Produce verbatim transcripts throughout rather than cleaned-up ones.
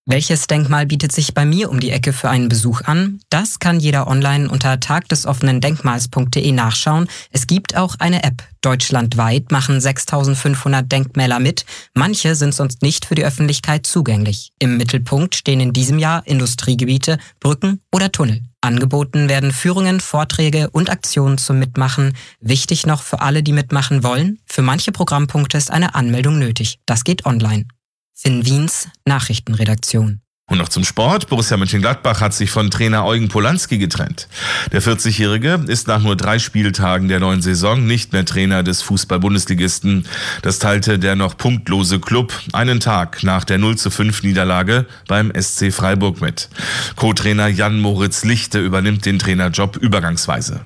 Welches Denkmal bietet sich bei mir um die Ecke für einen Besuch an? Das kann jeder online unter tagdesoffenendenkmals punkt de nachschauen. Es gibt auch eine App. Deutschlandweit machen sechstausendfünfhundert Denkmäler mit. Manche sind sonst nicht für die Öffentlichkeit zugänglich. Im Mittelpunkt stehen in diesem Jahr Industriegebiete, Brücken oder Tunnel. Angeboten werden Führungen, Vorträge und Aktionen zum Mitmachen. Wichtig noch für alle, die mitmachen wollen: Für manche Programmpunkte ist eine Anmeldung nötig. Das geht online. Finn Wiens Nachrichtenredaktion. Und noch zum Sport. Borussia Mönchengladbach hat sich von Trainer Eugen Polanski getrennt. Der vierzigjährige ist nach nur drei Spieltagen der neuen Saison nicht mehr Trainer des Fußball-Bundesligisten. Das teilte der noch punktlose Klub einen Tag nach der null zu fünf Niederlage beim S C Freiburg mit. Co-Trainer Jan-Moritz Lichte übernimmt den Trainerjob übergangsweise.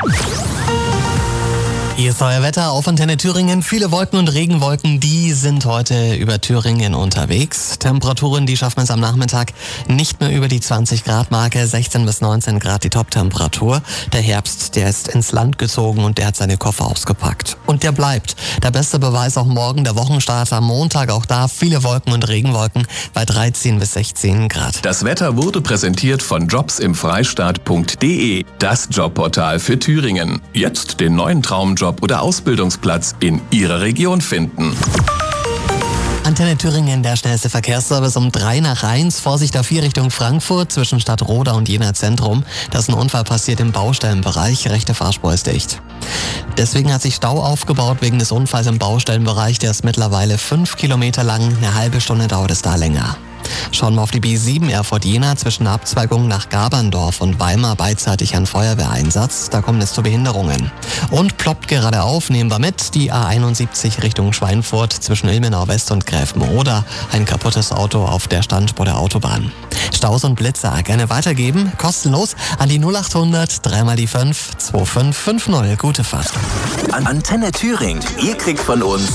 Hier ist euer Wetter auf Antenne Thüringen. Viele Wolken und Regenwolken, die sind heute über Thüringen unterwegs. Temperaturen, die schaffen es am Nachmittag nicht mehr über die zwanzig Grad Marke. sechzehn bis neunzehn Grad die Top-Temperatur. Der Herbst, der ist ins Land gezogen und der hat seine Koffer ausgepackt. Und der bleibt. Der beste Beweis auch morgen, der Wochenstart am Montag. Auch da viele Wolken und Regenwolken bei dreizehn bis sechzehn Grad. Das Wetter wurde präsentiert von jobs im freistaat punkt de. Das Jobportal für Thüringen. Jetzt den neuen Traumjob oder Ausbildungsplatz in Ihrer Region finden. Antenne Thüringen, der schnellste Verkehrsservice um drei nach eins. Vorsicht A vier Richtung Frankfurt zwischen Stadtroda und Jena Zentrum. Da ist ein Unfall passiert im Baustellenbereich. Rechte Fahrspur ist dicht. Deswegen hat sich Stau aufgebaut wegen des Unfalls im Baustellenbereich. Der ist mittlerweile fünf Kilometer lang. Eine halbe Stunde dauert es da länger. Schauen wir auf die B sieben Erfurt-Jena zwischen der Abzweigung nach Gaberndorf und Weimar beidseitig ein Feuerwehreinsatz. Da kommt es zu Behinderungen. Und ploppt gerade auf, nehmen wir mit, die A einundsiebzig Richtung Schweinfurt zwischen Ilmenau West und Gräfenroda. Ein kaputtes Auto auf der Standspur der Autobahn. Staus und Blitzer gerne weitergeben, kostenlos an die null achthundert, dreimal die fünf, zwei fünf fünf null. Gute Fahrt. An Antenne Thüringen, ihr kriegt von uns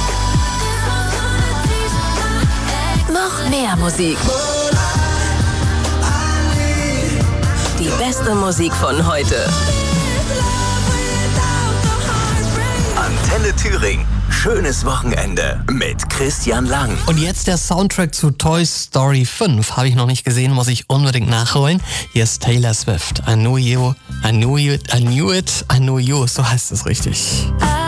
noch mehr Musik. Die beste Musik von heute. Antenne Thüringen. Schönes Wochenende mit Christian Lang. Und jetzt der Soundtrack zu Toy Story fünf. Habe ich noch nicht gesehen, muss ich unbedingt nachholen. Hier ist Taylor Swift. I knew you, I knew you, I knew it, I knew you. So heißt es richtig.